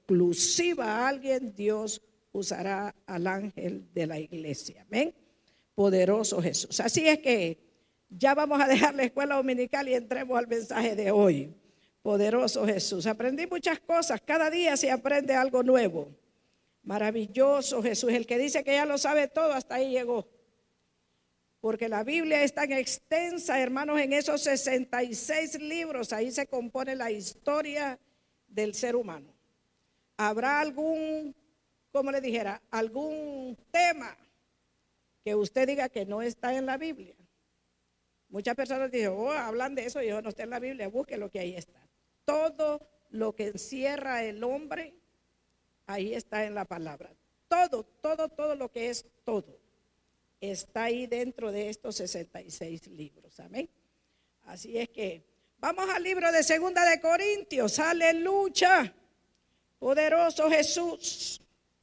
exclusiva a alguien, Dios usará al ángel de la iglesia. Amén. Poderoso Jesús. Así es que ya vamos a dejar la escuela dominical y entremos al mensaje de hoy. Poderoso Jesús. Aprendí muchas cosas. Cada día se aprende algo nuevo. Maravilloso Jesús. El que dice que ya lo sabe todo, hasta ahí llegó. Porque la Biblia es tan extensa, hermanos, en esos 66 libros, ahí se compone la historia del ser humano. ¿Habrá algún, como le dijera, algún tema que usted diga que no está en la Biblia? Muchas personas dicen, hablan de eso y yo no está en la Biblia, busque lo que ahí está. Todo lo que encierra el hombre, ahí está en la palabra. Todo lo que es todo está ahí dentro de estos 66 libros. Amén. Así es que vamos al libro de 2 de Corintios. Aleluya. Poderoso Jesús.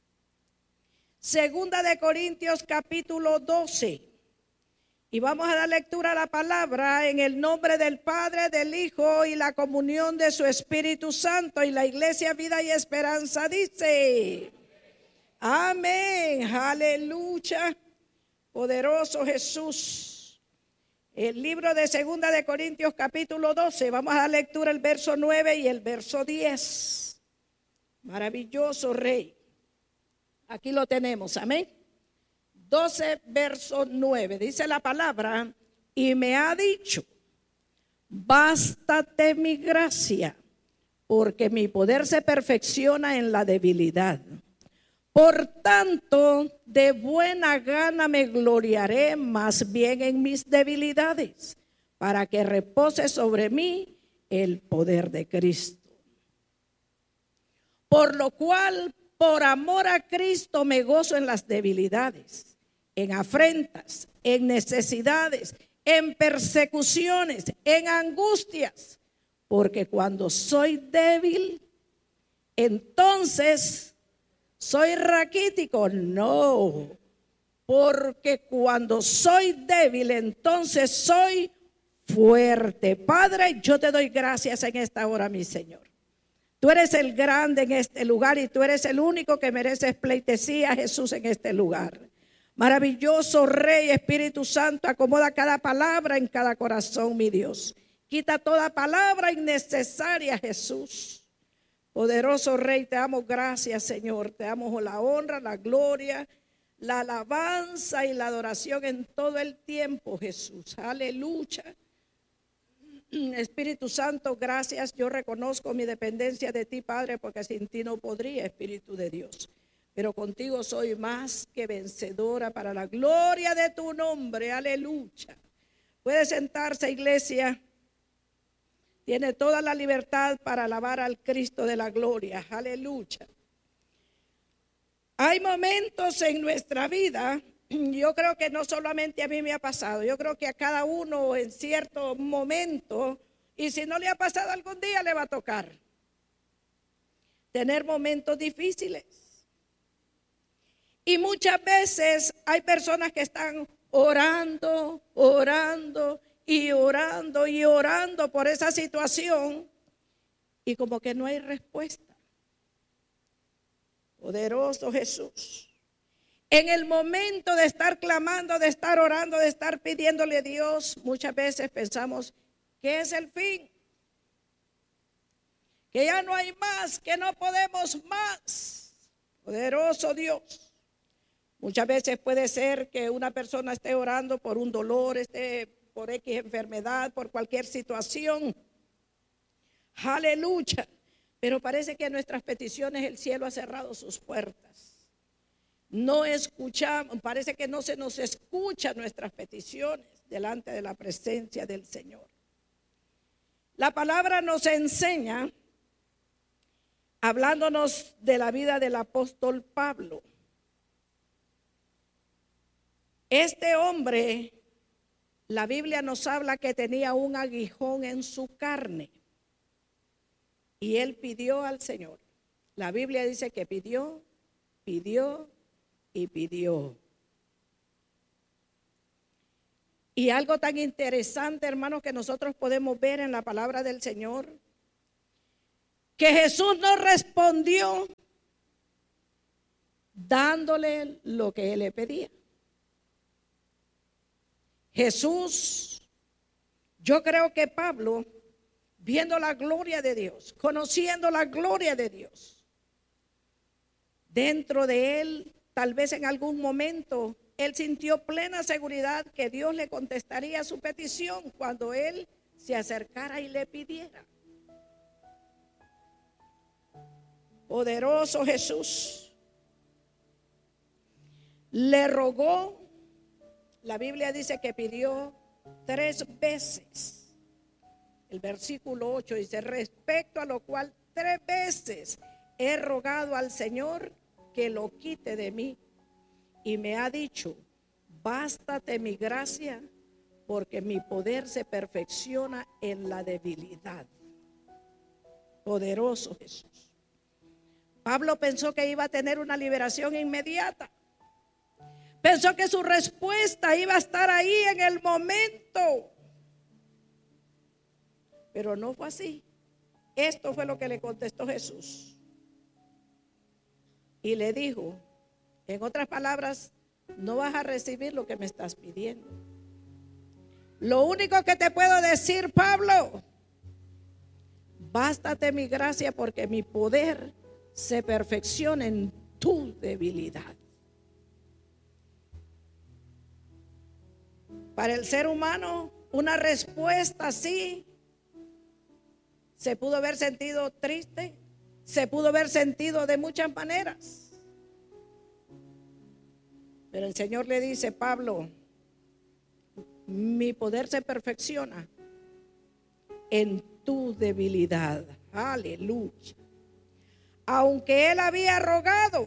2 de Corintios capítulo 12. Y vamos a dar lectura a la palabra en el nombre del Padre, del Hijo y la comunión de su Espíritu Santo. Y la iglesia Vida y Esperanza dice: amén. Aleluya. Poderoso Jesús. El libro de 2 de Corintios capítulo 12. Vamos a dar lectura el verso 9 y el verso 10. Maravilloso Rey. Aquí lo tenemos, amén. 12 verso 9. Dice la palabra: y me ha dicho, bástate mi gracia, porque mi poder se perfecciona en la debilidad. Por tanto, de buena gana me gloriaré más bien en mis debilidades, para que repose sobre mí el poder de Cristo. Por lo cual, por amor a Cristo, me gozo en las debilidades, en afrentas, en necesidades, en persecuciones, en angustias, porque cuando soy débil, entonces ¿soy raquítico? No, porque cuando soy débil, entonces soy fuerte. Padre, yo te doy gracias en esta hora, mi Señor. Tú eres el grande en este lugar y tú eres el único que mereces pleitesía, Jesús, en este lugar. Maravilloso Rey, Espíritu Santo, acomoda cada palabra en cada corazón, mi Dios. Quita toda palabra innecesaria, Jesús. Poderoso Rey, te damos gracias, Señor. Te damos la honra, la gloria, la alabanza y la adoración en todo el tiempo, Jesús. Aleluya. Espíritu Santo, gracias. Yo reconozco mi dependencia de ti, Padre, porque sin ti no podría, Espíritu de Dios. Pero contigo soy más que vencedora para la gloria de tu nombre. Aleluya. Puede sentarse, iglesia. Tiene toda la libertad para alabar al Cristo de la gloria. Aleluya. Hay momentos en nuestra vida, yo creo que no solamente a mí me ha pasado, yo creo que a cada uno en cierto momento, y si no le ha pasado algún día, le va a tocar tener momentos difíciles. Y muchas veces hay personas que están orando y orando por esa situación y como que no hay respuesta. Poderoso Jesús. En el momento de estar clamando, de estar orando, de estar pidiéndole a Dios, muchas veces pensamos que es el fin, que ya no hay más, que no podemos más. Poderoso Dios. Muchas veces puede ser que una persona esté orando por un dolor, por X enfermedad, por cualquier situación. Aleluya. Pero parece que en nuestras peticiones el cielo ha cerrado sus puertas. No escuchamos, parece que no se nos escuchan nuestras peticiones delante de la presencia del Señor. La palabra nos enseña, hablándonos de la vida del apóstol Pablo. Este hombre, la Biblia nos habla que tenía un aguijón en su carne y él pidió al Señor. La Biblia dice que pidió y pidió. Y algo tan interesante, hermanos, que nosotros podemos ver en la palabra del Señor, que Jesús no respondió dándole lo que él le pedía. Jesús, yo creo que Pablo, viendo la gloria de Dios, conociendo la gloria de Dios, dentro de él, tal vez en algún momento, él sintió plena seguridad que Dios le contestaría su petición cuando él se acercara y le pidiera. Poderoso Jesús. Le rogó, la Biblia dice que pidió 3 veces. El versículo 8 dice, respecto a lo cual 3 veces he rogado al Señor que lo quite de mí. Y me ha dicho, bástate mi gracia, porque mi poder se perfecciona en la debilidad. Poderoso Jesús. Pablo pensó que iba a tener una liberación inmediata. Pensó que su respuesta iba a estar ahí en el momento. Pero no fue así. Esto fue lo que le contestó Jesús. Y le dijo, en otras palabras, no vas a recibir lo que me estás pidiendo. Lo único que te puedo decir, Pablo, bástate mi gracia, porque mi poder se perfecciona en tu debilidad. Para el ser humano, una respuesta así se pudo haber sentido triste, se pudo haber sentido de muchas maneras. Pero el Señor le dice, Pablo, mi poder se perfecciona en tu debilidad. Aleluya. Aunque él había rogado,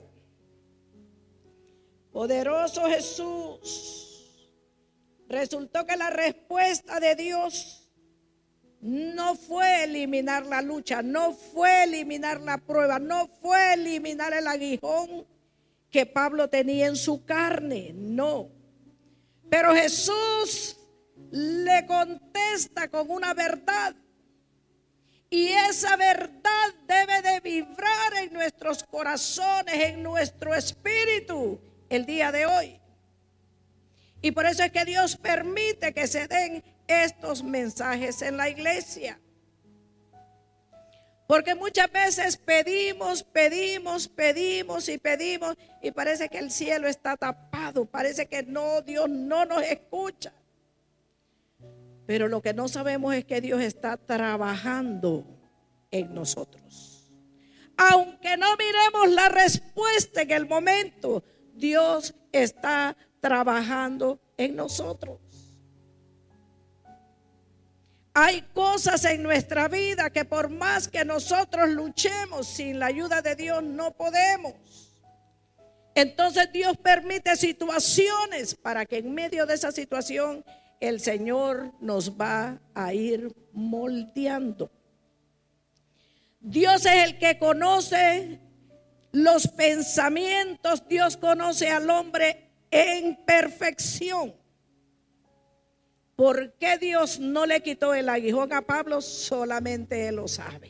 poderoso Jesús, resultó que la respuesta de Dios no fue eliminar la lucha, no fue eliminar la prueba, no fue eliminar el aguijón que Pablo tenía en su carne, no. Pero Jesús le contesta con una verdad. Y esa verdad debe de vibrar en nuestros corazones, en nuestro espíritu el día de hoy. Y por eso es que Dios permite que se den estos mensajes en la iglesia. Porque muchas veces pedimos y parece que el cielo está tapado, parece que no, Dios no nos escucha. Pero lo que no sabemos es que Dios está trabajando en nosotros. Aunque no miremos la respuesta en el momento, Dios está trabajando en nosotros. Hay cosas en nuestra vida que por más que nosotros luchemos, sin la ayuda de Dios no podemos. Entonces Dios permite situaciones para que en medio de esa situación el Señor nos va a ir moldeando. Dios es el que conoce los pensamientos. Dios conoce al hombre en perfección. ¿Por qué Dios no le quitó el aguijón a Pablo? Solamente Él lo sabe.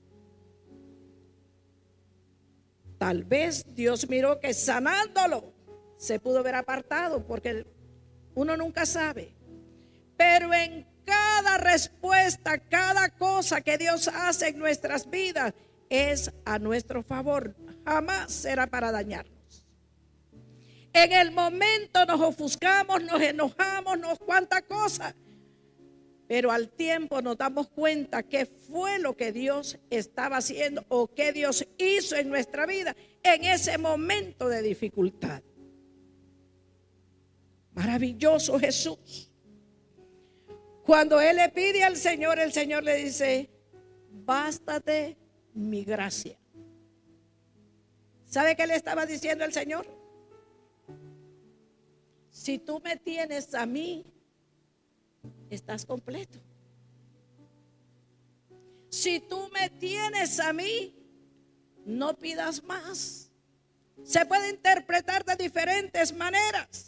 Tal vez Dios miró que sanándolo se pudo haber apartado, porque uno nunca sabe. Pero en cada respuesta, cada cosa que Dios hace en nuestras vidas es a nuestro favor. Jamás será para dañarnos. En el momento nos ofuscamos, nos enojamos, cuánta cosa. Pero al tiempo nos damos cuenta qué fue lo que Dios estaba haciendo o qué Dios hizo en nuestra vida en ese momento de dificultad. Maravilloso Jesús. Cuando Él le pide al Señor, el Señor le dice, bástate mi gracia. ¿Sabe qué le estaba diciendo el Señor? Si tú me tienes a mí, estás completo. Si tú me tienes a mí, no pidas más. Se puede interpretar de diferentes maneras.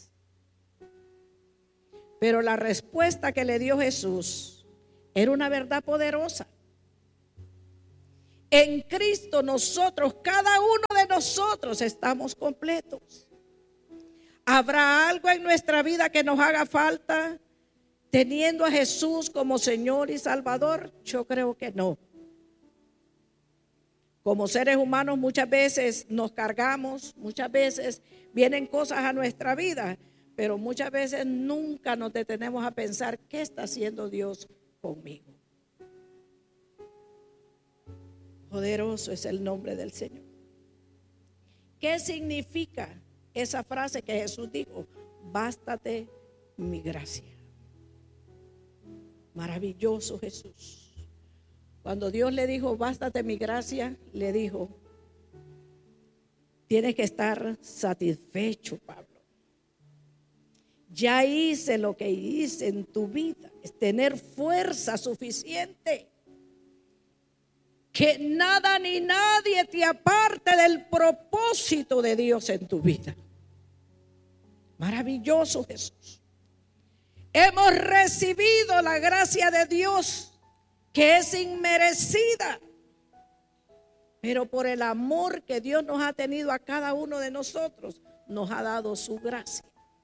Pero la respuesta que le dio Jesús era una verdad poderosa. En Cristo nosotros, cada uno de nosotros estamos completos. ¿Habrá algo en nuestra vida que nos haga falta teniendo a Jesús como Señor y Salvador? Yo creo que no. Como seres humanos muchas veces nos cargamos, muchas veces vienen cosas a nuestra vida, pero muchas veces nunca nos detenemos a pensar qué está haciendo Dios conmigo. Poderoso es el nombre del Señor. ¿Qué significa esa frase que Jesús dijo? Bástate mi gracia. Maravilloso Jesús. Cuando Dios le dijo, bástate mi gracia, le dijo, tienes que estar satisfecho, Pablo. Ya hice lo que hice en tu vida, es tener fuerza suficiente. Que nada ni nadie te aparte del propósito de Dios en tu vida. Maravilloso Jesús. Hemos recibido la gracia de Dios que es inmerecida, pero por el amor que Dios nos ha tenido a cada uno de nosotros, nos ha dado su gracia.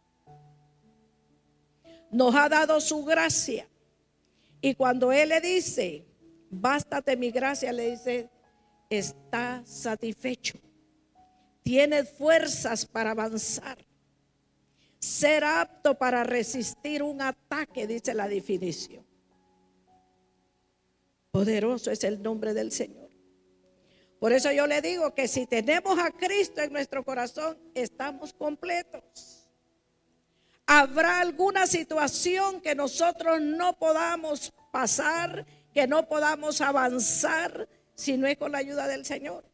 Nos ha dado su gracia. Y cuando Él le dice, bástate mi gracia, le dice, está satisfecho. Tienes fuerzas para avanzar. Ser apto para resistir un ataque, dice la definición. Poderoso es el nombre del Señor. Por eso yo le digo que si tenemos a Cristo en nuestro corazón, estamos completos. Habrá alguna situación que nosotros no podamos pasar, que no podamos avanzar si no es con la ayuda del Señor.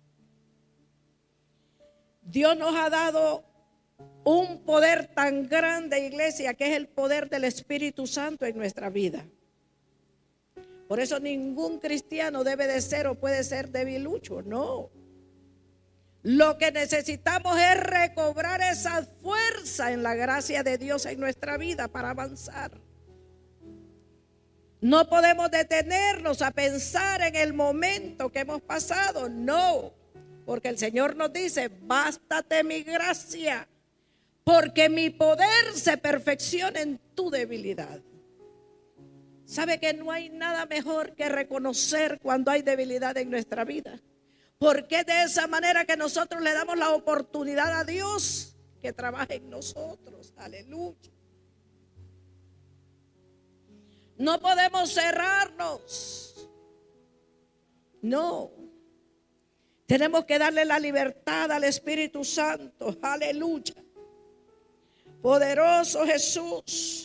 Dios nos ha dado un poder tan grande, iglesia, que es el poder del Espíritu Santo en nuestra vida. Por eso ningún cristiano debe de ser o puede ser debilucho, no. Lo que necesitamos es recobrar esa fuerza en la gracia de Dios en nuestra vida para avanzar. No podemos detenernos a pensar en el momento que hemos pasado, no, porque el Señor nos dice, bástate mi gracia, porque mi poder se perfecciona en tu debilidad. ¿Sabe que no hay nada mejor que reconocer cuando hay debilidad en nuestra vida? Porque es de esa manera que nosotros le damos la oportunidad a Dios que trabaje en nosotros. Aleluya. No podemos cerrarnos. No. Tenemos que darle la libertad al Espíritu Santo. Aleluya. Poderoso Jesús.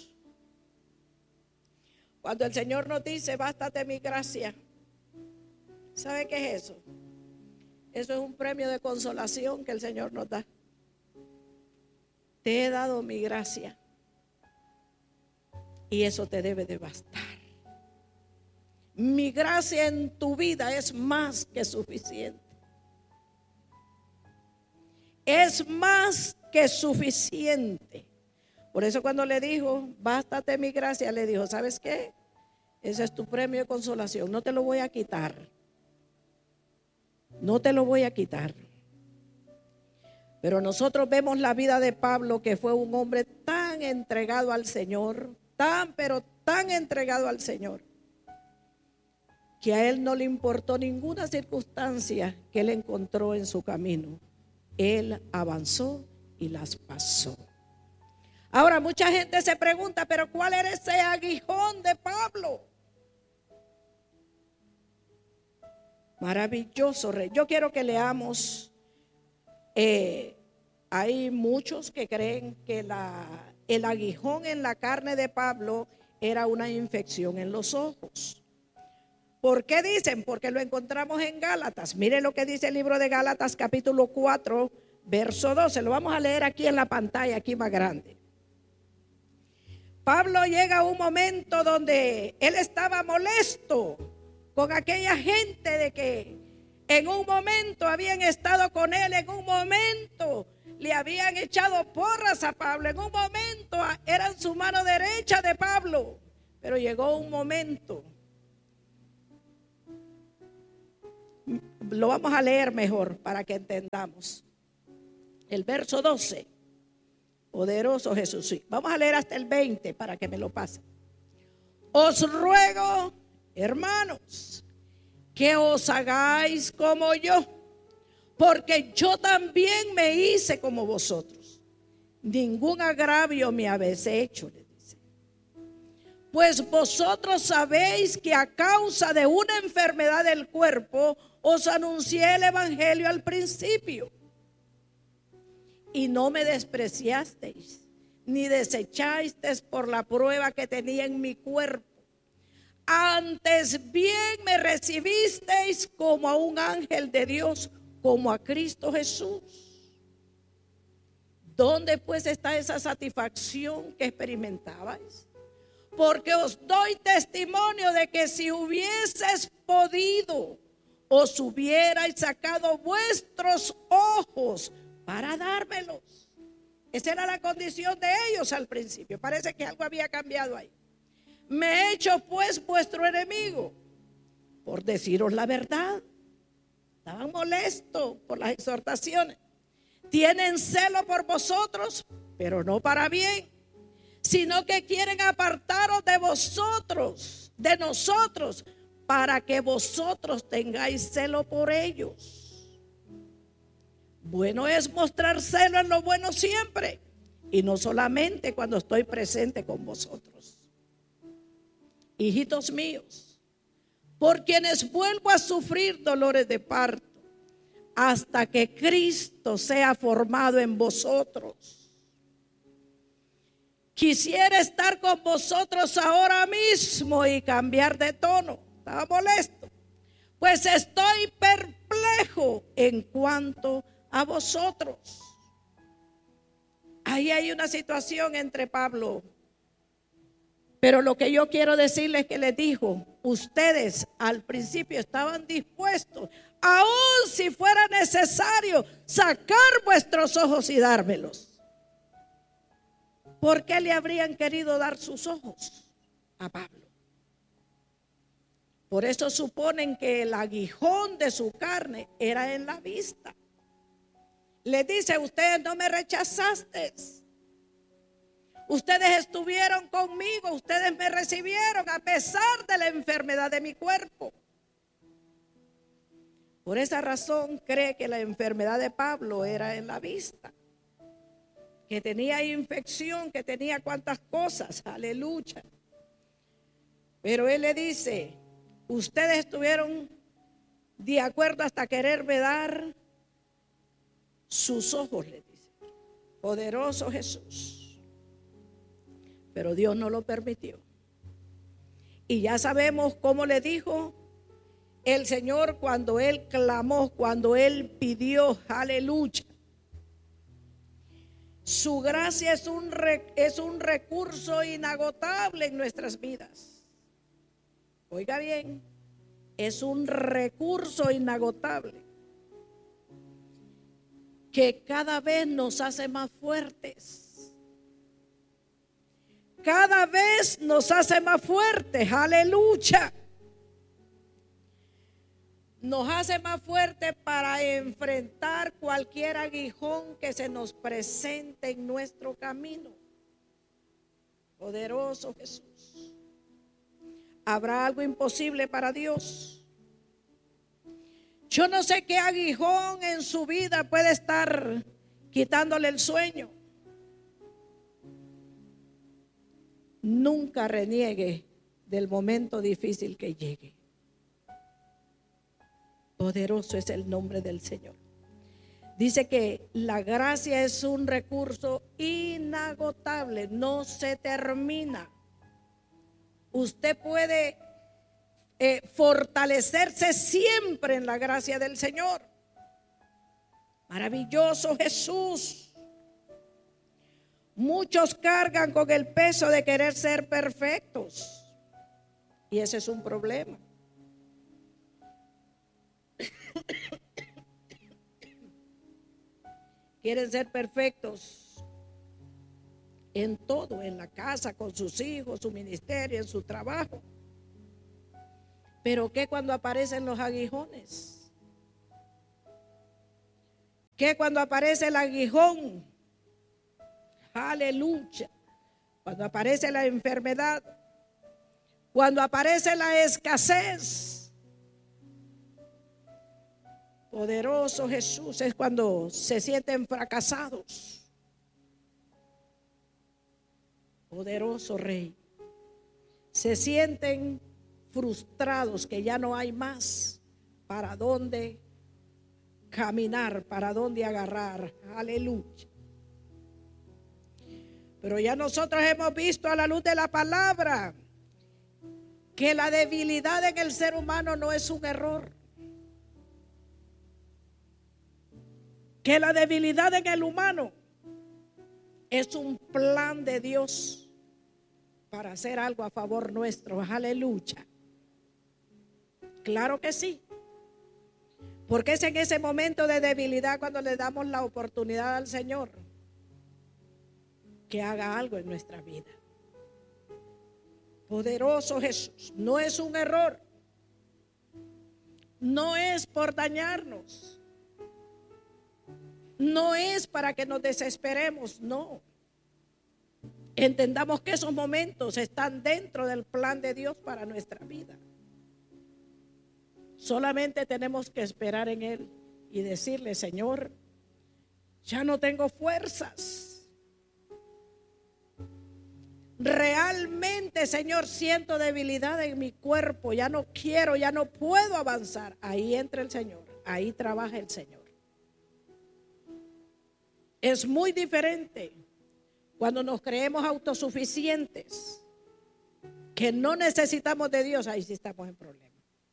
Cuando el Señor nos dice, bástate mi gracia. ¿Sabe qué es eso? Eso es un premio de consolación que el Señor nos da. Te he dado mi gracia. Y eso te debe de bastar. Mi gracia en tu vida es más que suficiente. Es más que suficiente. Por eso cuando le dijo, bástate mi gracia, le dijo, ¿sabes qué? Ese es tu premio de consolación. No te lo voy a quitar. No te lo voy a quitar. Pero nosotros vemos la vida de Pablo, que fue un hombre tan entregado al Señor, pero tan entregado al Señor, que a él no le importó ninguna circunstancia que él encontró en su camino. Él avanzó y las pasó. Ahora mucha gente se pregunta, pero ¿cuál era ese aguijón de Pablo? Maravilloso rey. Yo quiero que leamos. Hay muchos que creen que el aguijón en la carne de Pablo era una infección en los ojos. ¿Por qué dicen? Porque lo encontramos en Gálatas. Mire lo que dice el libro de Gálatas, capítulo 4, verso 12. Lo vamos a leer aquí en la pantalla, aquí más grande. Pablo llega a un momento donde él estaba molesto con aquella gente de que en un momento habían estado con él, en un momento le habían echado porras a Pablo, en un momento eran su mano derecha de Pablo, pero llegó un momento Lo vamos a leer mejor para que entendamos. El verso 12. Poderoso Jesús. Sí. Vamos a leer hasta el 20 para que me lo pasen. Os ruego, hermanos, que os hagáis como yo, porque yo también me hice como vosotros. Ningún agravio me habéis hecho, le dice. Pues vosotros sabéis que a causa de una enfermedad del cuerpo os anuncié el evangelio al principio. Y no me despreciasteis, ni desechasteis por la prueba que tenía en mi cuerpo. Antes bien me recibisteis como a un ángel de Dios, como a Cristo Jesús. ¿Dónde pues está esa satisfacción que experimentabais? Porque os doy testimonio de que si hubieses podido, os hubierais sacado vuestros ojos para dármelos. Esa era la condición de ellos al principio. Parece que algo había cambiado ahí. Me he hecho pues vuestro enemigo por deciros la verdad. Estaban molestos por las exhortaciones. Tienen celo por vosotros, pero no para bien, sino que quieren apartaros de vosotros, de nosotros, para que vosotros tengáis celo por ellos. Bueno es mostrar celo en lo bueno siempre, y no solamente cuando estoy presente con vosotros. Hijitos míos, por quienes vuelvo a sufrir dolores de parto, hasta que Cristo sea formado en vosotros. Quisiera estar con vosotros ahora mismo y cambiar de tono. Estaba molesto, pues estoy perplejo en cuanto a vosotros. Ahí hay una situación entre Pablo, pero lo que yo quiero decirles es que les dijo: ustedes al principio estaban dispuestos, aun si fuera necesario, sacar vuestros ojos y dármelos. ¿Por qué le habrían querido dar sus ojos a Pablo? Por eso suponen que el aguijón de su carne era en la vista. Le dice: ustedes no me rechazaste, ustedes estuvieron conmigo, ustedes me recibieron a pesar de la enfermedad de mi cuerpo. Por esa razón cree que la enfermedad de Pablo era en la vista, que tenía infección, que tenía cuantas cosas, aleluya. Pero él le dice: ustedes estuvieron de acuerdo hasta quererme dar sus ojos, le dice. Poderoso Jesús. Pero Dios no lo permitió. Y ya sabemos cómo le dijo el Señor cuando él clamó, cuando él pidió, aleluya. Su gracia es un recurso inagotable en nuestras vidas. Oiga bien, es un recurso inagotable que cada vez nos hace más fuertes. Cada vez nos hace más fuertes, aleluya. Nos hace más fuertes para enfrentar cualquier aguijón que se nos presente en nuestro camino. Poderoso Jesús. ¿Habrá algo imposible para Dios? Yo no sé qué aguijón en su vida puede estar quitándole el sueño. Nunca reniegue del momento difícil que llegue. Poderoso es el nombre del Señor. Dice que la gracia es un recurso inagotable, no se termina. Usted puede fortalecerse siempre en la gracia del Señor. Maravilloso Jesús. Muchos cargan con el peso de querer ser perfectos, y ese es un problema. Quieren ser perfectos en todo, en la casa, con sus hijos, su ministerio, en su trabajo. Pero ¿qué cuando aparecen los aguijones? que cuando aparece el aguijón, aleluya, cuando aparece la enfermedad, cuando aparece la escasez, poderoso Jesús, es cuando se sienten fracasados. Poderoso Rey, se sienten frustrados, que ya no hay más para dónde caminar, para dónde agarrar. Aleluya. Pero ya nosotros hemos visto a la luz de la palabra que la debilidad en el ser humano no es un error. Que la debilidad en el humano es un plan de Dios para hacer algo a favor nuestro. Aleluya. Claro que sí. Porque es en ese momento de debilidad cuando le damos la oportunidad al Señor que haga algo en nuestra vida. Poderoso Jesús, no es un error. No es por dañarnos. No es para que nos desesperemos, no. Entendamos que esos momentos están dentro del plan de Dios para nuestra vida. Solamente tenemos que esperar en Él y decirle: Señor, ya no tengo fuerzas. Realmente, Señor, siento debilidad en mi cuerpo. Ya no quiero, ya no puedo avanzar. Ahí entra el Señor, ahí trabaja el Señor. Es muy diferente cuando nos creemos autosuficientes, que no necesitamos de Dios. Ahí sí estamos en problemas.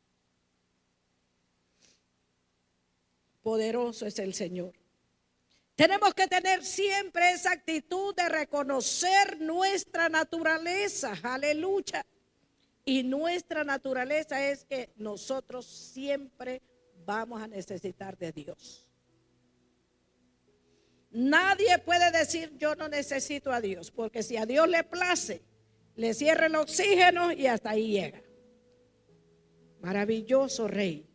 Poderoso es el Señor. Tenemos que tener siempre esa actitud de reconocer nuestra naturaleza. Aleluya. Y nuestra naturaleza es que nosotros siempre vamos a necesitar de Dios. Nadie puede decir: yo no necesito a Dios, porque si a Dios le place, le cierra el oxígeno y hasta ahí llega. Maravilloso Rey.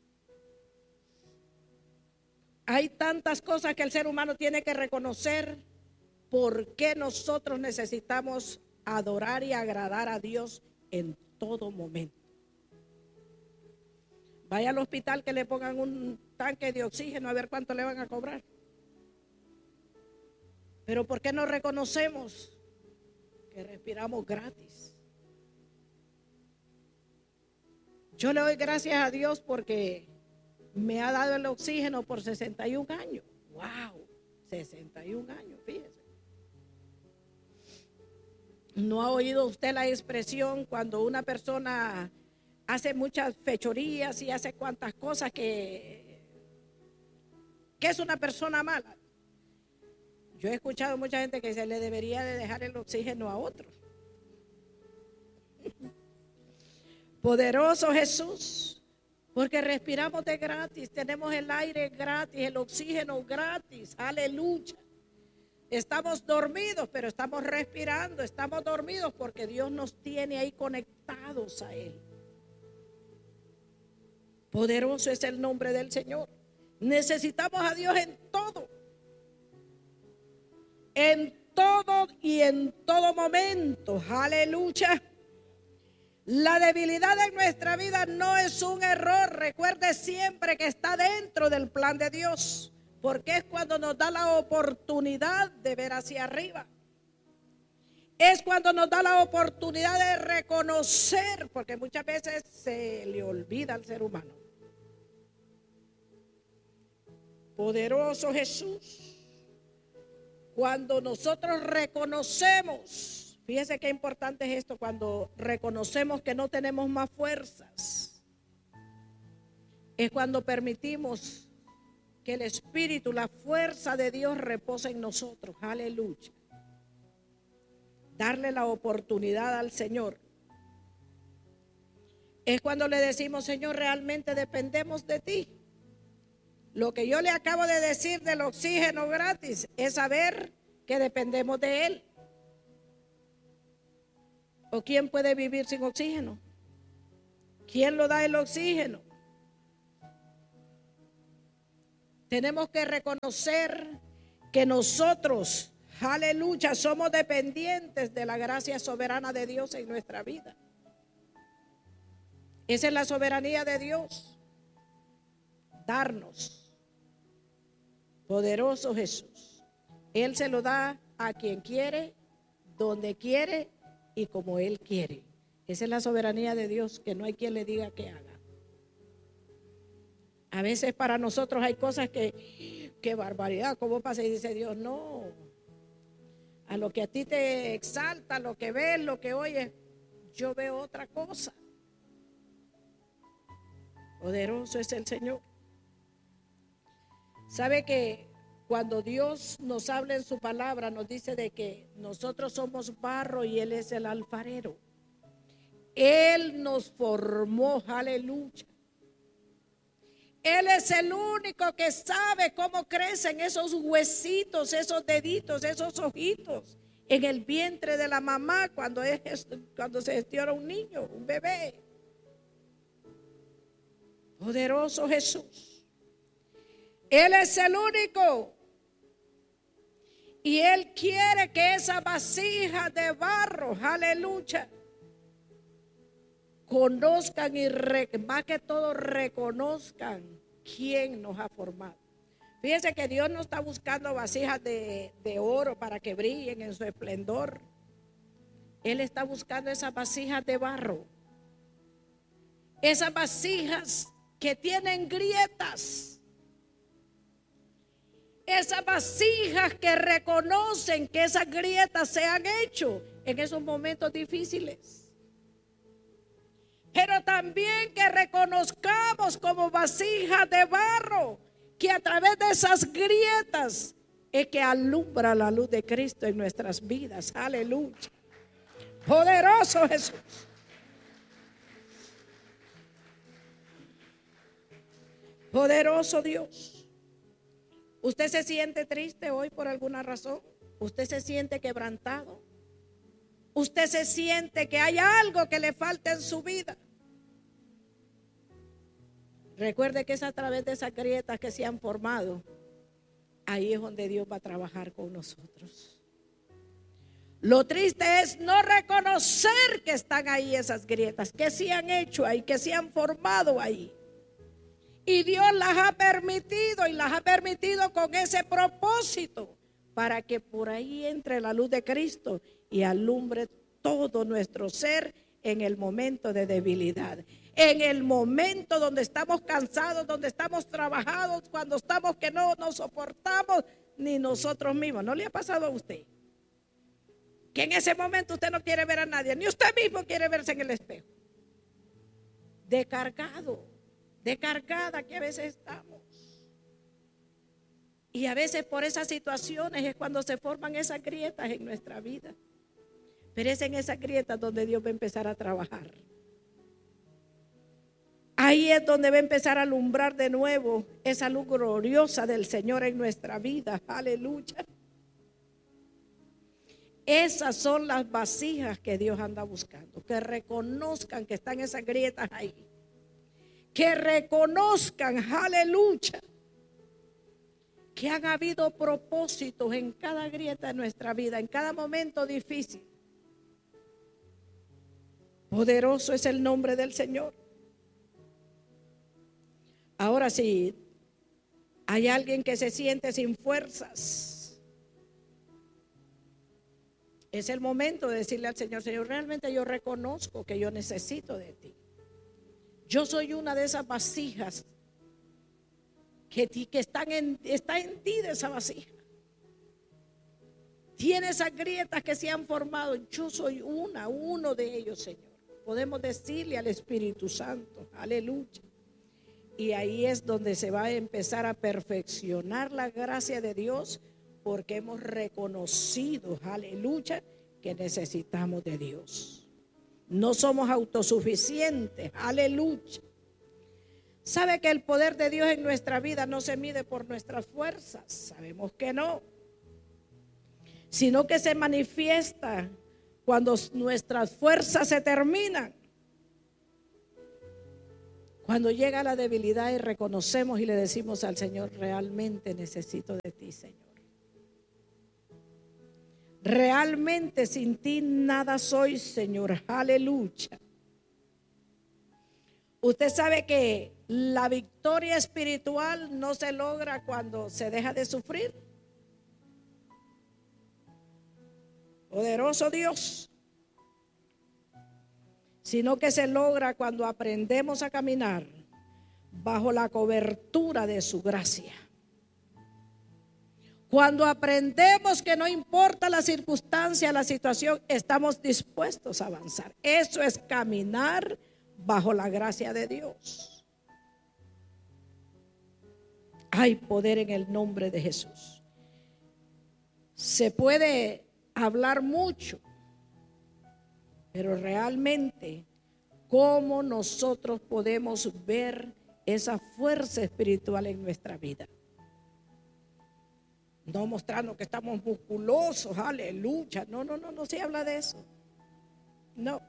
Hay tantas cosas que el ser humano tiene que reconocer por qué nosotros necesitamos adorar y agradar a Dios en todo momento. Vaya al hospital que le pongan un tanque de oxígeno a ver cuánto le van a cobrar. Pero ¿por qué no reconocemos que respiramos gratis? Yo le doy gracias a Dios porque me ha dado el oxígeno por 61 años. ¡Wow! 61 años, fíjese. ¿No ha oído usted la expresión cuando una persona hace muchas fechorías y hace cuantas cosas que es una persona mala? Yo he escuchado mucha gente que se le debería de dejar el oxígeno a otros. Poderoso Jesús. Porque respiramos de gratis, tenemos el aire gratis, el oxígeno gratis, aleluya. Estamos dormidos, pero estamos respirando, estamos dormidos porque Dios nos tiene ahí conectados a Él. Poderoso es el nombre del Señor. Necesitamos a Dios en todo y en todo momento, aleluya. La debilidad en nuestra vida no es un error. Recuerde siempre que está dentro del plan de Dios, porque es cuando nos da la oportunidad de ver hacia arriba. Es cuando nos da la oportunidad de reconocer, porque muchas veces se le olvida al ser humano. Poderoso Jesús. Cuando nosotros reconocemos, fíjese qué importante es esto, cuando reconocemos que no tenemos más fuerzas, es cuando permitimos que el Espíritu, la fuerza de Dios repose en nosotros. Aleluya. Darle la oportunidad al Señor. Es cuando le decimos: Señor, realmente dependemos de ti. Lo que yo le acabo de decir del oxígeno gratis es saber que dependemos de Él. ¿O quién puede vivir sin oxígeno? ¿Quién lo da el oxígeno? Tenemos que reconocer que nosotros, aleluya, somos dependientes de la gracia soberana de Dios en nuestra vida. Esa es la soberanía de Dios. Darnos. Poderoso Jesús. Él se lo da a quien quiere, donde quiere y como Él quiere. Esa es la soberanía de Dios, que no hay quien le diga qué haga. A veces para nosotros hay cosas que barbaridad, ¿cómo pasa? Y dice Dios, no. A lo que a ti te exalta, lo que ves, lo que oyes, yo veo otra cosa. Poderoso es el Señor. ¿Sabe que cuando Dios nos habla en su palabra, nos dice de que nosotros somos barro y Él es el alfarero? Él nos formó, aleluya. Él es el único que sabe cómo crecen esos huesitos, esos deditos, esos ojitos en el vientre de la mamá cuando se gestiona un niño, un bebé. Poderoso Jesús. Él es el único. Y Él quiere que esa vasija de barro, aleluya, conozcan y más que todo reconozcan quién nos ha formado. Fíjense que Dios no está buscando vasijas de oro para que brillen en su esplendor. Él está buscando esas vasijas de barro. Esas vasijas que tienen grietas. Esas vasijas que reconocen que esas grietas se han hecho en esos momentos difíciles. Pero también que reconozcamos como vasijas de barro que a través de esas grietas es que alumbra la luz de Cristo en nuestras vidas. Aleluya. Poderoso Jesús. Poderoso Dios. ¿Usted se siente triste hoy por alguna razón? ¿Usted se siente quebrantado? ¿Usted se siente que hay algo que le falta en su vida? Recuerde que es a través de esas grietas que se han formado. Ahí es donde Dios va a trabajar con nosotros. Lo triste es no reconocer que están ahí esas grietas, que se han hecho ahí, que se han formado ahí. Y Dios las ha permitido y las ha permitido con ese propósito, para que por ahí entre la luz de Cristo y alumbre todo nuestro ser en el momento de debilidad. En el momento donde estamos cansados, donde estamos trabajados, cuando estamos que no nos soportamos ni nosotros mismos. ¿No le ha pasado a usted? Que en ese momento usted no quiere ver a nadie, ni usted mismo quiere verse en el espejo. Descargada que a veces estamos. Y a veces por esas situaciones es cuando se forman esas grietas en nuestra vida. Pero es en esas grietas donde Dios va a empezar a trabajar. Ahí es donde va a empezar a alumbrar de nuevo esa luz gloriosa del Señor en nuestra vida. Aleluya. Esas son las vasijas que Dios anda buscando. Que reconozcan que están esas grietas ahí. Que reconozcan, aleluya, que han habido propósitos en cada grieta de nuestra vida, en cada momento difícil. Poderoso es el nombre del Señor. Ahora sí, hay alguien que se siente sin fuerzas. Es el momento de decirle al Señor: Señor, realmente yo reconozco que yo necesito de ti. Yo soy una de esas vasijas que está en ti de esa vasija. Tiene esas grietas que se han formado. Yo soy uno de ellos, Señor. Podemos decirle al Espíritu Santo, aleluya. Y ahí es donde se va a empezar a perfeccionar la gracia de Dios, porque hemos reconocido, aleluya, que necesitamos de Dios. No somos autosuficientes, aleluya. ¿Sabe que el poder de Dios en nuestra vida no se mide por nuestras fuerzas? Sabemos que no. Sino que se manifiesta cuando nuestras fuerzas se terminan. Cuando llega la debilidad y reconocemos y le decimos al Señor, realmente necesito de ti, Señor. Realmente sin ti nada soy, Señor. Aleluya. Usted sabe que la victoria espiritual no se logra cuando se deja de sufrir. Poderoso Dios. Sino que se logra cuando aprendemos a caminar bajo la cobertura de su gracia. Cuando aprendemos que no importa la circunstancia, la situación, estamos dispuestos a avanzar. Eso es caminar bajo la gracia de Dios. Hay poder en el nombre de Jesús. Se puede hablar mucho, pero realmente, ¿cómo nosotros podemos ver esa fuerza espiritual en nuestra vida? No mostrando que estamos musculosos, aleluya. No se habla de eso. No.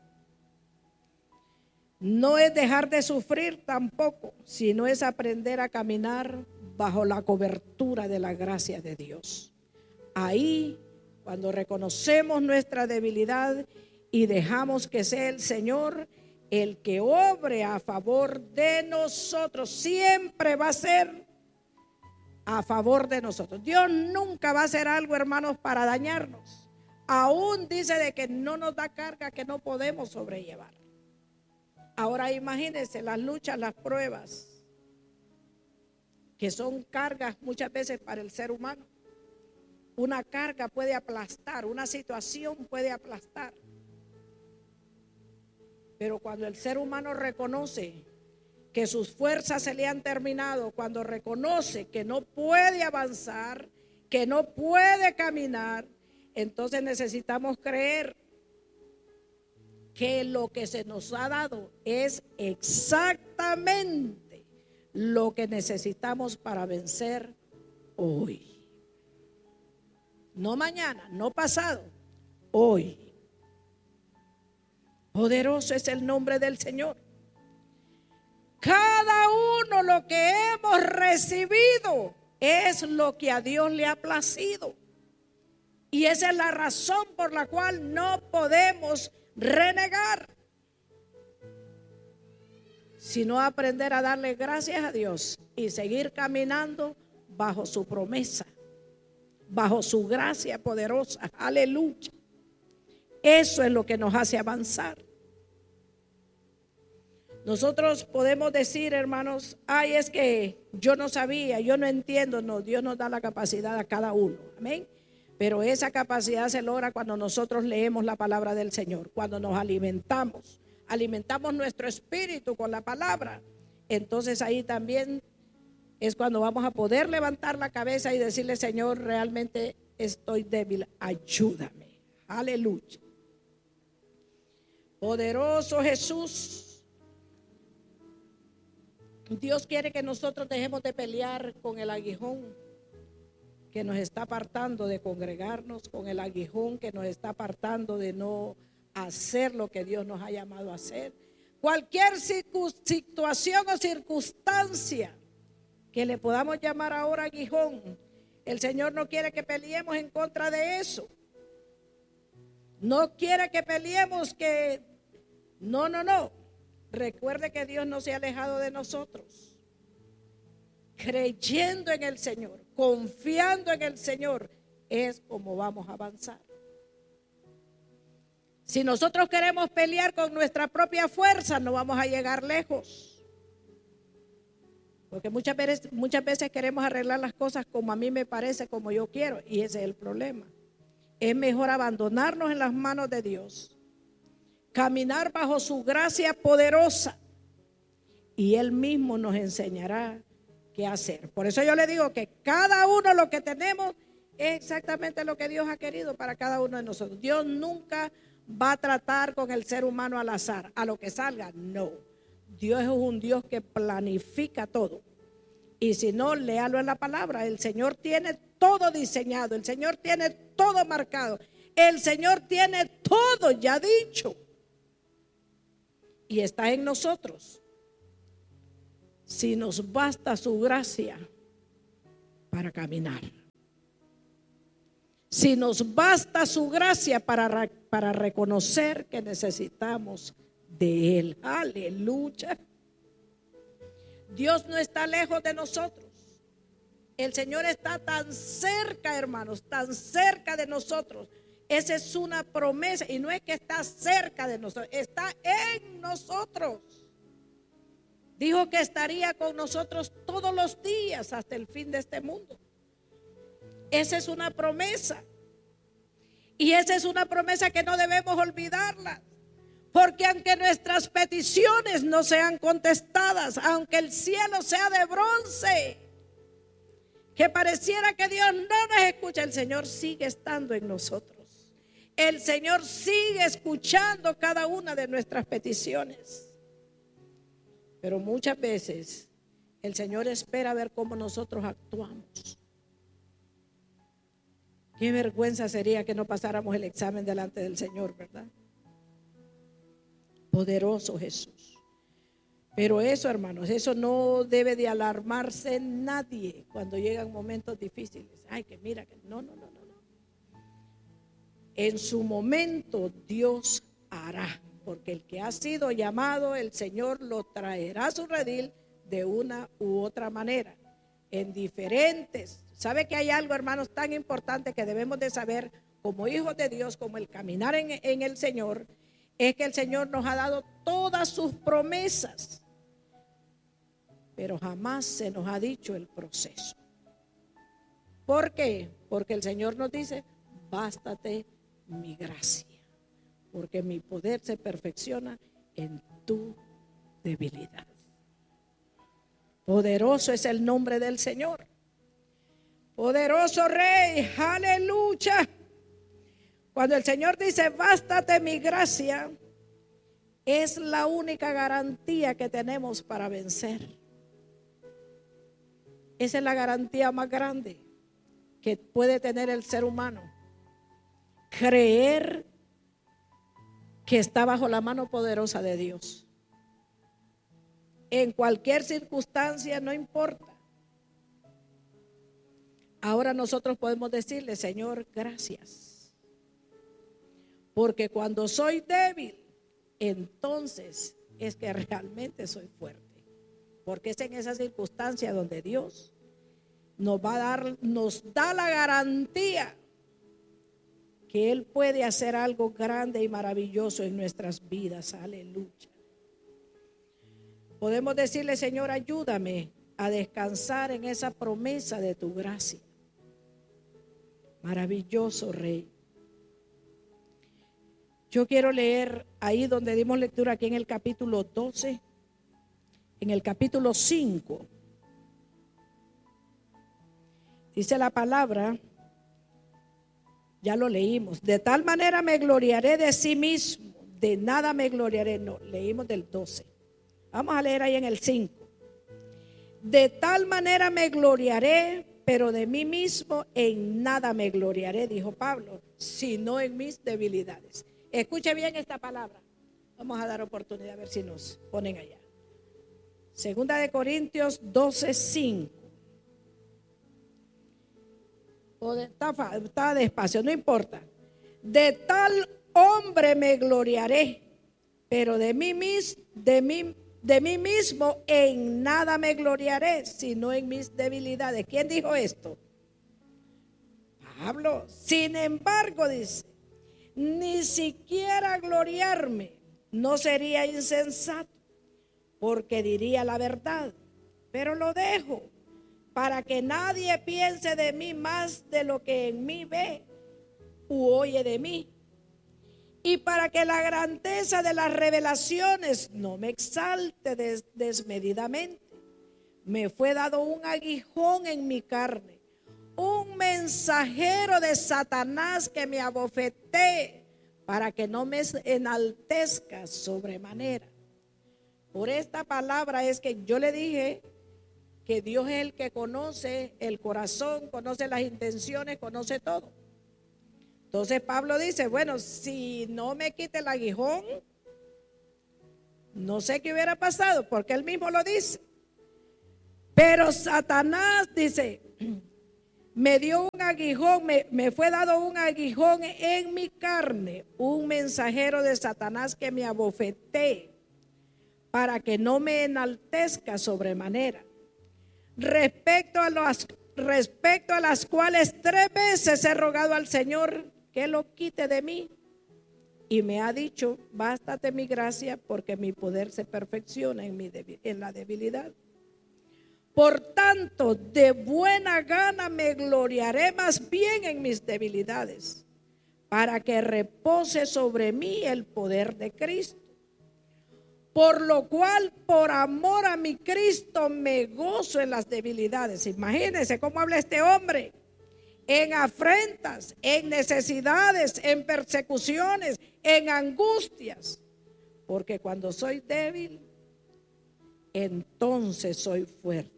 No es dejar de sufrir tampoco, sino es aprender a caminar bajo la cobertura de la gracia de Dios. Ahí, cuando reconocemos nuestra debilidad y dejamos que sea el Señor el que obre a favor de nosotros, siempre va a ser a favor de nosotros. Dios nunca va a hacer algo, hermanos, para dañarnos. Aún dice de que no nos da carga que no podemos sobrellevar. Ahora imagínense las luchas, las pruebas, que son cargas muchas veces para el ser humano. Una carga puede aplastar, una situación puede aplastar. Pero cuando el ser humano reconoce que sus fuerzas se le han terminado, cuando reconoce que no puede avanzar, que no puede caminar, entonces necesitamos creer que lo que se nos ha dado es exactamente lo que necesitamos para vencer hoy. No mañana, no pasado, hoy. Poderoso es el nombre del Señor. Cada uno lo que hemos recibido es lo que a Dios le ha placido. Y esa es la razón por la cual no podemos renegar, sino aprender a darle gracias a Dios y seguir caminando bajo su promesa, bajo su gracia poderosa. Aleluya. Eso es lo que nos hace avanzar. Nosotros podemos decir, hermanos, ay, es que yo no sabía, yo no entiendo. No, Dios nos da la capacidad a cada uno. Amén. Pero esa capacidad se logra cuando nosotros leemos la palabra del Señor, cuando nos alimentamos nuestro espíritu con la palabra. Entonces ahí también es cuando vamos a poder levantar la cabeza y decirle, Señor, realmente estoy débil, ayúdame. Aleluya. Poderoso Jesús. Dios quiere que nosotros dejemos de pelear con el aguijón que nos está apartando de congregarnos, con el aguijón que nos está apartando de no hacer lo que Dios nos ha llamado a hacer. Cualquier situación o circunstancia que le podamos llamar ahora aguijón, el Señor no quiere que peleemos en contra de eso. No quiere que peleemos que... No. Recuerde que Dios no se ha alejado de nosotros. Creyendo en el Señor, confiando en el Señor, es como vamos a avanzar. Si nosotros queremos pelear con nuestra propia fuerza, no vamos a llegar lejos. Porque muchas veces queremos arreglar las cosas como a mí me parece, como yo quiero, y ese es el problema. Es mejor abandonarnos en las manos de Dios, caminar bajo su gracia poderosa, y Él mismo nos enseñará qué hacer. Por eso yo le digo que cada uno lo que tenemos es exactamente lo que Dios ha querido para cada uno de nosotros. Dios nunca va a tratar con el ser humano al azar, a lo que salga, no. Dios es un Dios que planifica todo. Y si no, léalo en la palabra. El Señor tiene todo diseñado, el Señor tiene todo marcado, el Señor tiene todo ya dicho. Y está en nosotros si nos basta su gracia para caminar. Si nos basta su gracia para reconocer que necesitamos de Él. Aleluya. Dios no está lejos de nosotros. El Señor está tan cerca, hermanos, tan cerca de nosotros. Esa es una promesa. Y no es que está cerca de nosotros, está en nosotros. Dijo que estaría con nosotros todos los días hasta el fin de este mundo. Esa es una promesa. Y esa es una promesa que no debemos olvidarla. Porque aunque nuestras peticiones no sean contestadas, aunque el cielo sea de bronce, que pareciera que Dios no nos escucha, el Señor sigue estando en nosotros. El Señor sigue escuchando cada una de nuestras peticiones. Pero muchas veces el Señor espera ver cómo nosotros actuamos. Qué vergüenza sería que no pasáramos el examen delante del Señor, ¿verdad? Poderoso Jesús. Pero eso, hermanos, eso no debe de alarmarse nadie cuando llegan momentos difíciles. Ay, que mira, que no. En su momento Dios hará, porque el que ha sido llamado, el Señor lo traerá a su redil de una u otra manera, en diferentes. ¿Sabe que hay algo, hermanos, tan importante que debemos de saber como hijos de Dios, como el caminar en el Señor? Es que el Señor nos ha dado todas sus promesas, pero jamás se nos ha dicho el proceso. ¿Por qué? Porque el Señor nos dice: bástate mi gracia, porque mi poder se perfecciona en tu debilidad. Poderoso es el nombre del Señor. Poderoso Rey, aleluya. Cuando el Señor dice: bástate mi gracia, es la única garantía que tenemos para vencer. Esa es la garantía más grande que puede tener el ser humano. Creer que está bajo la mano poderosa de Dios. En cualquier circunstancia, no importa. Ahora nosotros podemos decirle: Señor, gracias. Porque cuando soy débil, entonces es que realmente soy fuerte. Porque es en esa circunstancia donde Dios nos da la garantía que Él puede hacer algo grande y maravilloso en nuestras vidas. Aleluya. Podemos decirle: Señor, ayúdame a descansar en esa promesa de tu gracia. Maravilloso Rey. Yo quiero leer ahí donde dimos lectura, aquí en el capítulo 12, en el capítulo 5. Dice la palabra, ya lo leímos: de tal manera me gloriaré de sí mismo, de nada me gloriaré. No, leímos del 12. Vamos a leer ahí en el 5. De tal manera me gloriaré, pero de mí mismo en nada me gloriaré, dijo Pablo, sino en mis debilidades. Escuche bien esta palabra. Vamos a dar oportunidad a ver si nos ponen allá. Segunda de Corintios 12:5. Está despacio, no importa. De tal hombre me gloriaré, pero de mí mismo en nada me gloriaré, sino en mis debilidades. ¿Quién dijo esto? Pablo. Sin embargo, dice: ni siquiera gloriarme no sería insensato, porque diría la verdad, pero lo dejo para que nadie piense de mí más de lo que en mí ve u oye de mí, y para que la grandeza de las revelaciones no me exalte desmedidamente. Me fue dado un aguijón en mi carne, un mensajero de Satanás que me abofetee, para que no me enaltezca sobremanera. Por esta palabra es que yo le dije que Dios es el que conoce el corazón, conoce las intenciones, conoce todo. Entonces Pablo dice: bueno, si no me quita el aguijón, no sé qué hubiera pasado, porque él mismo lo dice. Pero Satanás dice, me dio un aguijón, me fue dado un aguijón en mi carne, un mensajero de Satanás que me abofetee, para que no me enaltezca sobremanera. Respecto a las cuales 3 veces he rogado al Señor que lo quite de mí. Y me ha dicho, bástate mi gracia, porque mi poder se perfecciona en la debilidad. Por tanto, de buena gana me gloriaré más bien en mis debilidades, para que repose sobre mí el poder de Cristo. Por lo cual, por amor a mi Cristo, me gozo en las debilidades. Imagínense cómo habla este hombre. En afrentas, en necesidades, en persecuciones, en angustias. Porque cuando soy débil, entonces soy fuerte.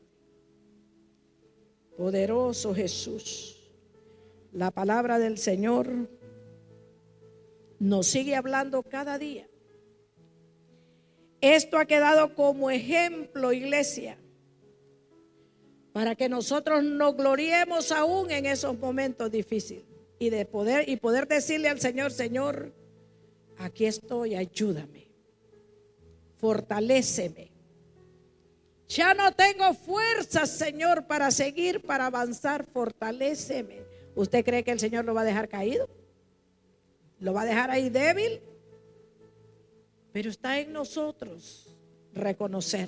Poderoso Jesús. La palabra del Señor nos sigue hablando cada día. Esto ha quedado como ejemplo, iglesia, para que nosotros nos gloriemos aún en esos momentos difíciles y poder decirle al Señor, Señor, aquí estoy, ayúdame, fortaléceme. Ya no tengo fuerzas, Señor, para seguir, para avanzar, fortaléceme. ¿Usted cree que el Señor lo va a dejar caído? ¿Lo va a dejar ahí débil? Pero está en nosotros reconocer.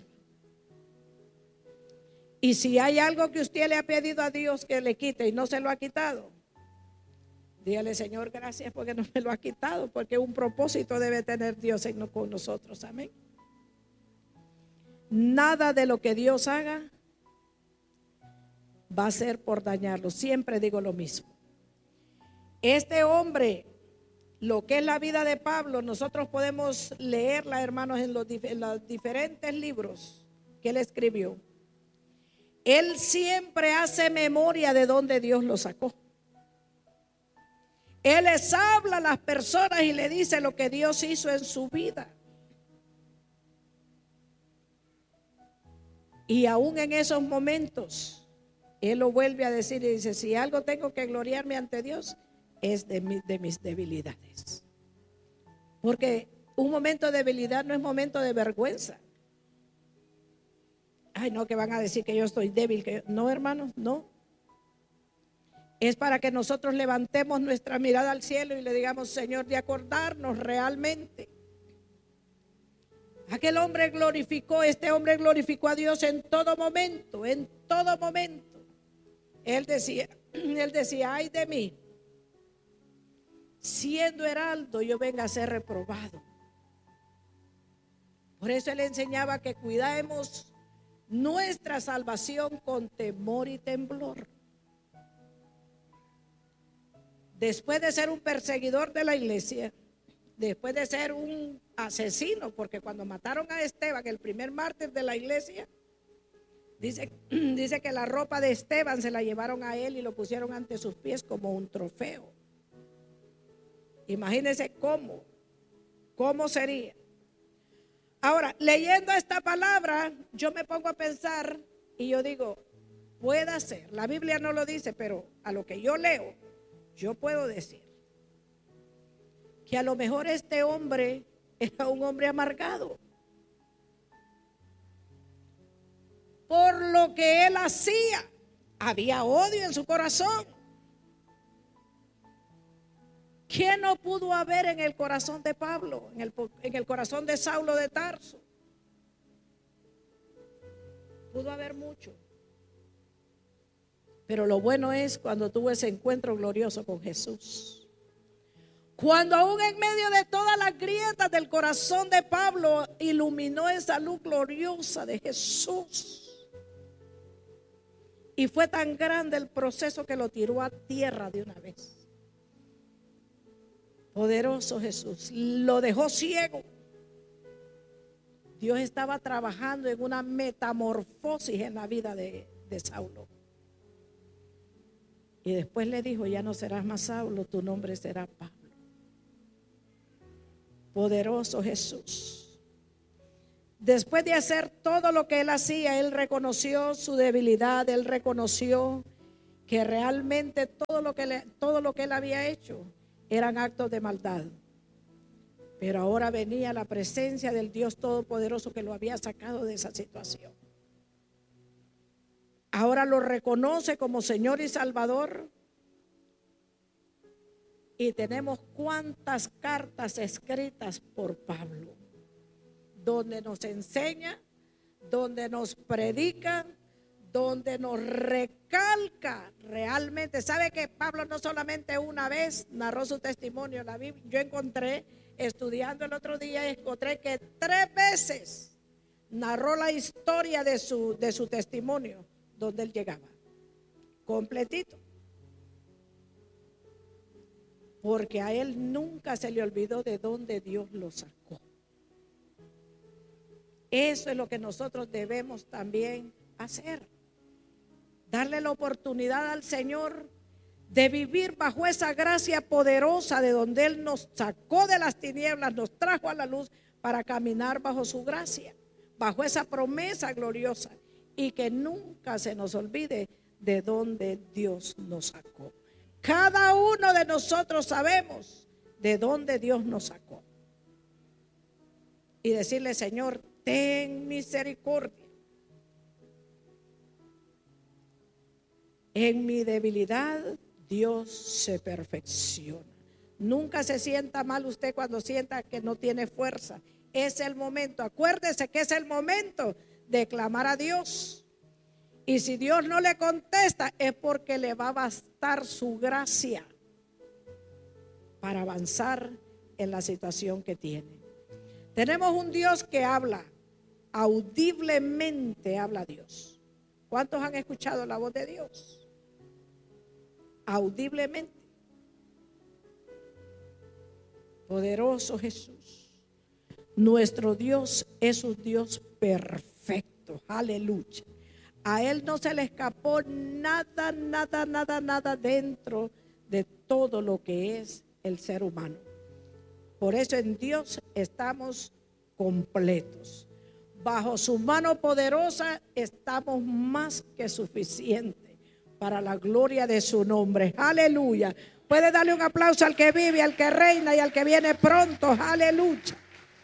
Y si hay algo que usted le ha pedido a Dios que le quite y no se lo ha quitado, dígale, Señor, gracias porque no me lo ha quitado, porque un propósito debe tener Dios con nosotros. Amén. Nada de lo que Dios haga va a ser por dañarlo. Siempre digo lo mismo. Este hombre, lo que es la vida de Pablo, nosotros podemos leerla, hermanos, en los diferentes libros que él escribió. Él siempre hace memoria de dónde Dios lo sacó. Él les habla a las personas y le dice lo que Dios hizo en su vida. Y aún en esos momentos, él lo vuelve a decir y dice, si algo tengo que gloriarme ante Dios, es de mis debilidades. Porque un momento de debilidad no es momento de vergüenza. Ay, no, que van a decir que yo estoy débil. No, hermanos, no. Es para que nosotros levantemos nuestra mirada al cielo y le digamos, Señor, de acordarnos realmente. Aquel hombre este hombre glorificó a Dios en todo momento, en todo momento. Él decía, ay de mí, siendo heraldo yo venga a ser reprobado. Por eso él enseñaba que cuidemos nuestra salvación con temor y temblor. Después de ser un perseguidor de la iglesia, después de ser un asesino, porque cuando mataron a Esteban, el primer mártir de la iglesia, dice que la ropa de Esteban se la llevaron a él y lo pusieron ante sus pies como un trofeo. Imagínense cómo sería. Ahora, leyendo esta palabra, yo me pongo a pensar y yo digo, puede ser, la Biblia no lo dice, pero a lo que yo leo, yo puedo decir que a lo mejor este hombre era un hombre amargado por lo que él hacía. Había odio en su corazón. ¿Qué no pudo haber en el corazón de Pablo, en el corazón de Saulo de Tarso? Pudo haber mucho. Pero lo bueno es cuando tuvo ese encuentro glorioso con Jesús. Cuando aún en medio de todas las grietas del corazón de Pablo iluminó esa luz gloriosa de Jesús. Y fue tan grande el proceso que lo tiró a tierra de una vez. Poderoso Jesús, lo dejó ciego. Dios estaba trabajando en una metamorfosis en la vida de Saulo. Y después le dijo, ya no serás más Saulo, tu nombre será Pablo. Poderoso Jesús. Después de hacer todo lo que él hacía, él reconoció su debilidad, él reconoció que realmente todo lo que él había hecho eran actos de maldad. Pero ahora venía la presencia del Dios Todopoderoso que lo había sacado de esa situación. Ahora lo reconoce como Señor y Salvador. Y tenemos cuántas cartas escritas por Pablo, donde nos enseña, donde nos predica, donde nos recalca realmente. ¿Sabe que Pablo no solamente una vez narró su testimonio en la Biblia? Yo encontré, estudiando el otro día, encontré que 3 veces narró la historia de su testimonio, donde él llegaba, completito. Porque a él nunca se le olvidó de dónde Dios lo sacó. Eso es lo que nosotros debemos también hacer. Darle la oportunidad al Señor de vivir bajo esa gracia poderosa de donde Él nos sacó de las tinieblas, nos trajo a la luz para caminar bajo su gracia, bajo esa promesa gloriosa, y que nunca se nos olvide de dónde Dios nos sacó. Cada uno de nosotros sabemos de dónde Dios nos sacó. Y decirle: Señor, ten misericordia. En mi debilidad Dios se perfecciona. Nunca se sienta mal usted cuando sienta que no tiene fuerza. Es el momento. Acuérdese que es el momento de clamar a Dios. Y si Dios no le contesta, es porque le va a bastar su gracia para avanzar en la situación que tiene. Tenemos un Dios que habla, audiblemente habla Dios. ¿Cuántos han escuchado la voz de Dios? Audiblemente. Poderoso Jesús. Nuestro Dios es un Dios perfecto. Aleluya. A Él no se le escapó nada dentro de todo lo que es el ser humano. Por eso en Dios estamos completos. Bajo su mano poderosa estamos más que suficientes para la gloria de su nombre. Aleluya. Puede darle un aplauso al que vive, al que reina y al que viene pronto. Aleluya.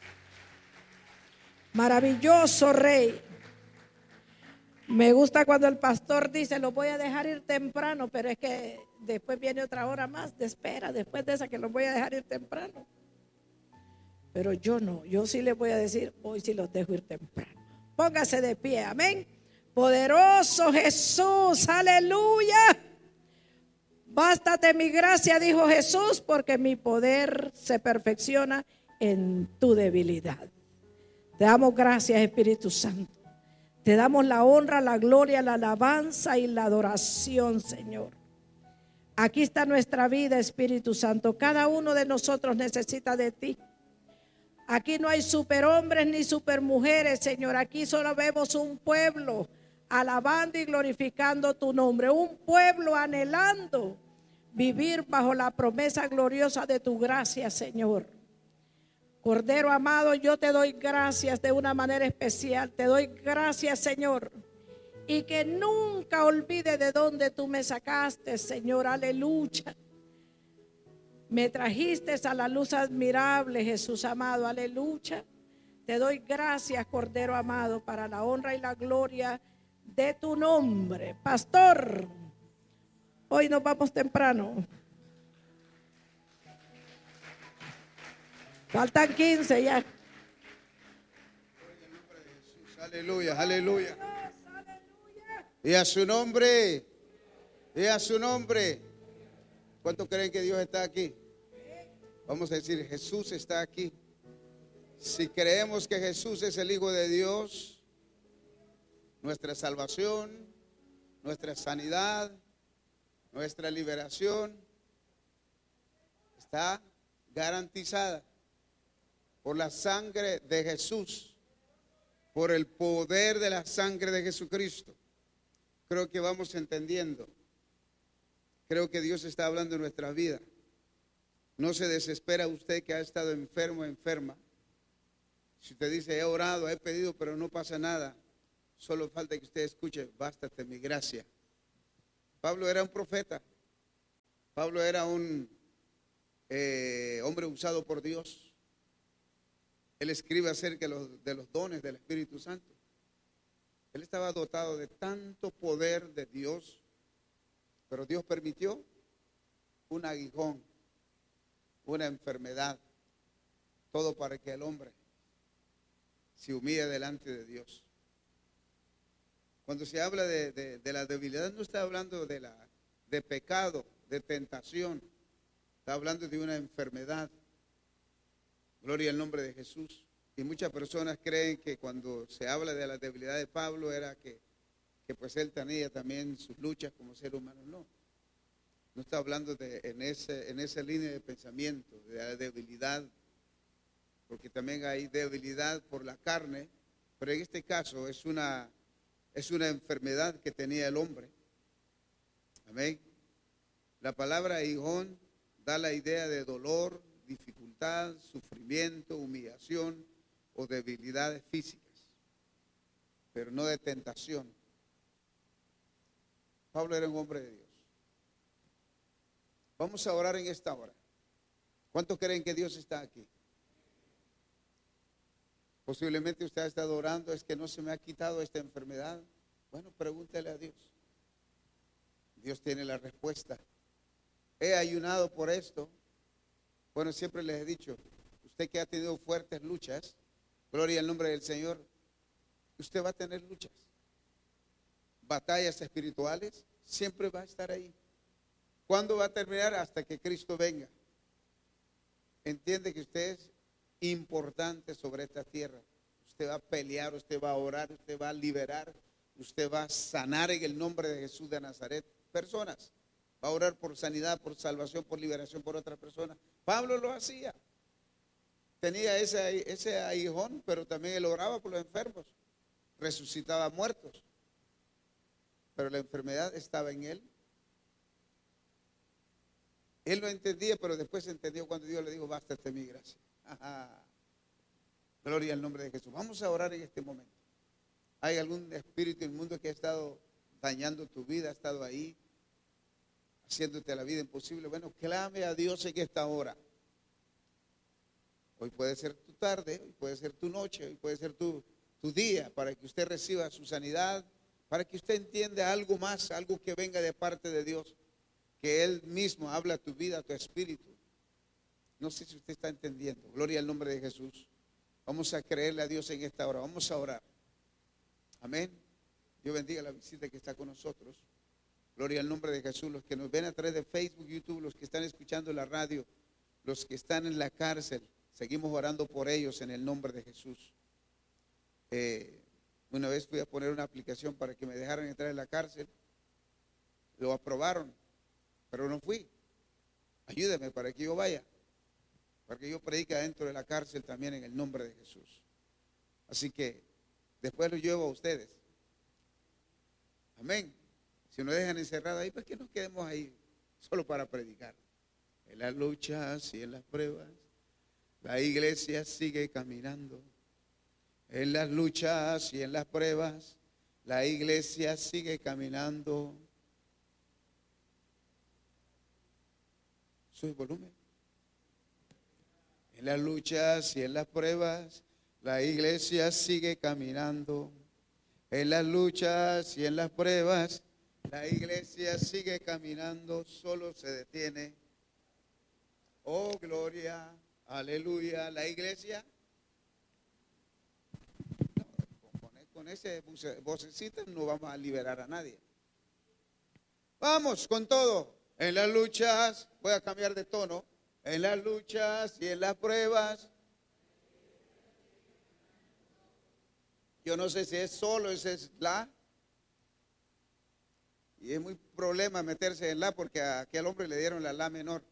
Maravilloso Rey. Me gusta cuando el pastor dice: lo voy a dejar ir temprano, pero es que después viene otra hora más de espera, después de esa que los voy a dejar ir temprano. Pero yo no, yo sí les voy a decir: hoy sí los dejo ir temprano. Póngase de pie, amén. Poderoso Jesús, aleluya. Bástate mi gracia, dijo Jesús, porque mi poder se perfecciona en tu debilidad. Te damos gracias, Espíritu Santo. Te damos la honra, la gloria, la alabanza y la adoración, Señor. Aquí está nuestra vida, Espíritu Santo. Cada uno de nosotros necesita de ti. Aquí no hay superhombres ni supermujeres, Señor. Aquí solo vemos un pueblo alabando y glorificando tu nombre. Un pueblo anhelando vivir bajo la promesa gloriosa de tu gracia, Señor. Cordero amado, yo te doy gracias de una manera especial. Te doy gracias, Señor. Y que nunca olvide de dónde tú me sacaste, Señor. Aleluya. Me trajiste a la luz admirable, Jesús amado. Aleluya. Te doy gracias, Cordero amado, para la honra y la gloria de tu nombre. Pastor, hoy nos vamos temprano. Faltan 15 ya. Aleluya, aleluya. Y a su nombre. Y a su nombre. ¿Cuántos creen que Dios está aquí? Vamos a decir: Jesús está aquí. Si creemos que Jesús es el Hijo de Dios, nuestra salvación, nuestra sanidad, nuestra liberación está garantizada por la sangre de Jesús, por el poder de la sangre de Jesucristo. Creo que vamos entendiendo. Creo que Dios está hablando en nuestra vida. No se desespera usted que ha estado enfermo o enferma. Si usted dice, he orado, he pedido, pero no pasa nada, solo falta que usted escuche, bástate mi gracia. Pablo era un profeta. Pablo era un hombre usado por Dios. Él escribe acerca de los dones del Espíritu Santo. Él estaba dotado de tanto poder de Dios, pero Dios permitió un aguijón, una enfermedad, todo para que el hombre se humille delante de Dios. Cuando se habla de la debilidad, no está hablando de pecado, de tentación, está hablando de una enfermedad. Gloria al nombre de Jesús. Y muchas personas creen que cuando se habla de la debilidad de Pablo era que pues él tenía también sus luchas como ser humano. No, no está hablando en esa línea de pensamiento, de la debilidad, porque también hay debilidad por la carne, pero en este caso es una enfermedad que tenía el hombre. Amén. La palabra aguijón da la idea de dolor, dificultad, sufrimiento, humillación o debilidades físicas, pero no de tentación. Pablo era un hombre de Dios. Vamos a orar en esta hora. ¿Cuántos creen que Dios está aquí? Posiblemente usted ha estado orando, es que no se me ha quitado esta enfermedad. Bueno, pregúntele a Dios. Dios tiene la respuesta. He ayunado por esto. Bueno, siempre les he dicho, usted que ha tenido fuertes luchas, gloria al nombre del Señor, usted va a tener luchas. Batallas espirituales, siempre va a estar ahí. ¿Cuándo va a terminar? Hasta que Cristo venga. Entiende que usted es importante sobre esta tierra. Usted va a pelear, usted va a orar, usted va a liberar, usted va a sanar en el nombre de Jesús de Nazaret personas. Va a orar por sanidad, por salvación, por liberación por otras personas. Pablo lo hacía. Tenía ese aguijón, pero también él oraba por los enfermos. Resucitaba muertos. Pero la enfermedad estaba en él. Él no entendía, pero después entendió cuando Dios le dijo, bástate mi gracia. Ajá. Gloria al nombre de Jesús. Vamos a orar en este momento. ¿Hay algún espíritu inmundo que ha estado dañando tu vida, ha estado ahí, haciéndote la vida imposible? Bueno, clame a Dios en esta hora. Hoy puede ser tu tarde, hoy puede ser tu noche, hoy puede ser tu día, para que usted reciba su sanidad, para que usted entienda algo más, algo que venga de parte de Dios, que Él mismo habla a tu vida, a tu espíritu. No sé si usted está entendiendo. Gloria al nombre de Jesús. Vamos a creerle a Dios en esta hora. Vamos a orar. Amén. Dios bendiga la visita que está con nosotros. Gloria al nombre de Jesús. Los que nos ven a través de Facebook, YouTube, los que están escuchando la radio, los que están en la cárcel, seguimos orando por ellos en el nombre de Jesús. Una vez fui a poner una aplicación para que me dejaran entrar en la cárcel. Lo aprobaron, pero no fui. Ayúdeme para que yo vaya, para que yo predique dentro de la cárcel también en el nombre de Jesús. Así que después lo llevo a ustedes. Amén. Si nos dejan encerrados ahí, ¿por qué nos quedemos ahí solo para predicar? En las luchas y en las pruebas, la iglesia sigue caminando. En las luchas y en las pruebas, la iglesia sigue caminando. ¿Sube el volumen? En las luchas y en las pruebas, la iglesia sigue caminando. En las luchas y en las pruebas, la iglesia sigue caminando, solo se detiene. Oh, gloria, aleluya. La iglesia, con ese vocecita no vamos a liberar a nadie. Vamos con todo. En las luchas, voy a cambiar de tono. En las luchas y en las pruebas. Yo no sé si es solo, ese es la. Y es muy problema meterse en la porque a aquel hombre le dieron la menor.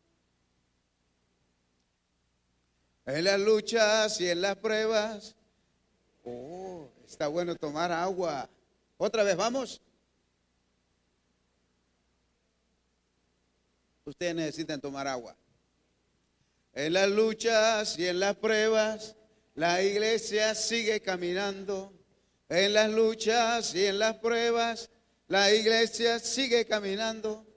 En las luchas y en las pruebas. Oh, está bueno tomar agua. Otra vez, vamos. Ustedes necesitan tomar agua. En las luchas y en las pruebas, La iglesia sigue caminando en las luchas y en las pruebas. La iglesia sigue caminando